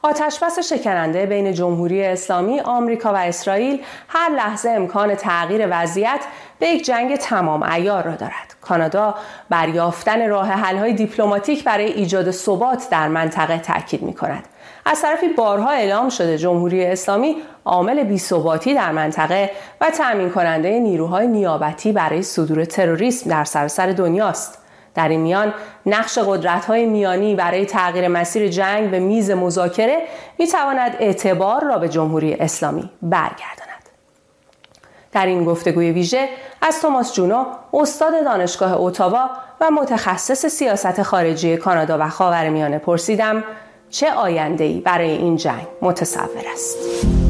آتش‌بس شکننده بین جمهوری اسلامی، آمریکا و اسرائیل هر لحظه امکان تغییر وضعیت به یک جنگ تمام عیار را دارد. کانادا بر یافتن راه حل‌های دیپلماتیک برای ایجاد ثبات در منطقه تاکید می‌کند. از طرفی بارها اعلام شده جمهوری اسلامی عامل بی‌ثباتی در منطقه و تأمین کننده نیروهای نیابتی برای صدور تروریسم در سراسر دنیاست. در این میان نقش قدرت‌های میانی برای تغییر مسیر جنگ به میز مذاکره می‌تواند اعتبار را به جمهوری اسلامی برگرداند. در این گفتگوی ویژه از توماس جونو، استاد دانشگاه اتاوا و متخصص سیاست خارجی کانادا و خاورمیانه پرسیدم چه آینده‌ای برای این جنگ متصور است.